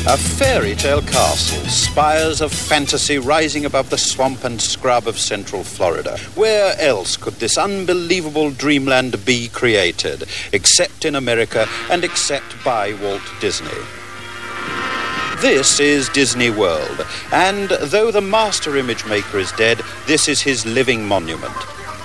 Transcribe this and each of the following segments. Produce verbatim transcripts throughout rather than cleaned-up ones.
A fairy tale castle, spires of fantasy rising above the swamp and scrub of central Florida. Where else could this unbelievable dreamland be created, except in America and except by Walt Disney? This is Disney World, and though the master image maker is dead, this is his living monument.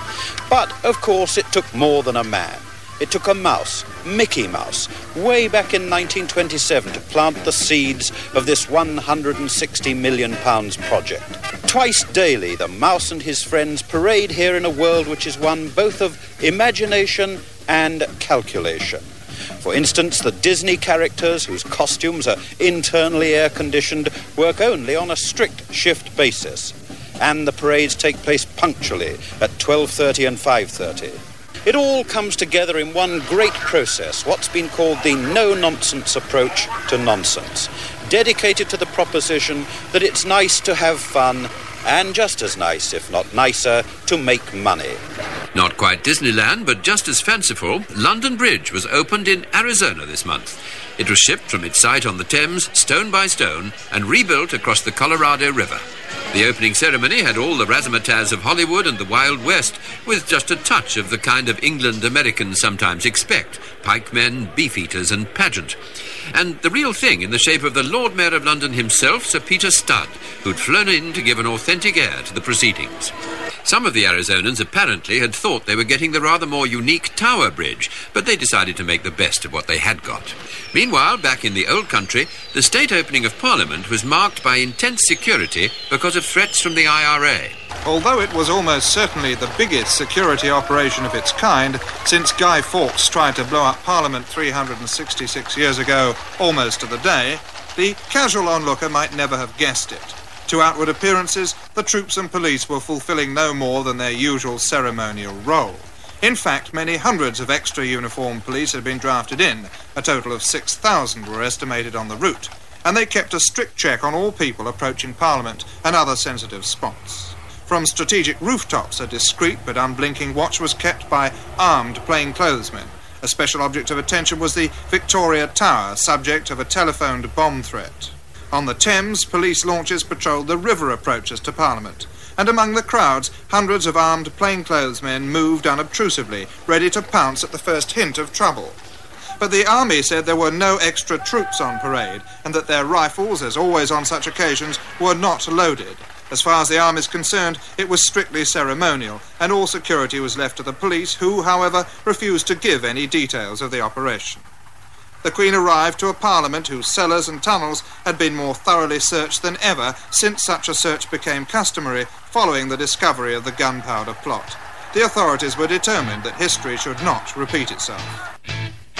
But, of course, it took more than a man. It took a mouse, Mickey Mouse, way back in nineteen twenty-seven to plant the seeds of this one hundred sixty million pounds project. Twice daily, the mouse and his friends parade here in a world which is one both of imagination and calculation. For instance, the Disney characters, whose costumes are internally air-conditioned, work only on a strict shift basis. And the parades take place punctually at twelve thirty and five thirty. It all comes together in one great process, what's been called the no-nonsense approach to nonsense, dedicated to the proposition that it's nice to have fun, and just as nice, if not nicer, to make money. Not quite Disneyland, but just as fanciful, London Bridge was opened in Arizona this month. It was shipped from its site on the Thames, stone by stone, and rebuilt across the Colorado River. The opening ceremony had all the razzmatazz of Hollywood and the Wild West, with just a touch of the kind of England Americans sometimes expect: pikemen, beefeaters and pageant. And the real thing in the shape of the Lord Mayor of London himself, Sir Peter Studd, who'd flown in to give an authentic air to the proceedings. Some of the Arizonans apparently had thought they were getting the rather more unique Tower Bridge, but they decided to make the best of what they had got. Meanwhile, back in the old country, the state opening of Parliament was marked by intense security because of threats from the I R A. Although it was almost certainly the biggest security operation of its kind since Guy Fawkes tried to blow up Parliament three hundred sixty-six years ago, almost to the day, the casual onlooker might never have guessed it. To outward appearances, the troops and police were fulfilling no more than their usual ceremonial role. In fact, many hundreds of extra uniformed police had been drafted in. A total of six thousand were estimated on the route, and they kept a strict check on all people approaching Parliament and other sensitive spots. From strategic rooftops, a discreet but unblinking watch was kept by armed plainclothesmen. A special object of attention was the Victoria Tower, subject of a telephoned bomb threat. On the Thames, police launches patrolled the river approaches to Parliament, and among the crowds, hundreds of armed plainclothesmen moved unobtrusively, ready to pounce at the first hint of trouble. But the army said there were no extra troops on parade, and that their rifles, as always on such occasions, were not loaded. As far as the army is concerned, it was strictly ceremonial, and all security was left to the police, who, however, refused to give any details of the operation. The Queen arrived to a Parliament whose cellars and tunnels had been more thoroughly searched than ever since such a search became customary following the discovery of the gunpowder plot. The authorities were determined that history should not repeat itself.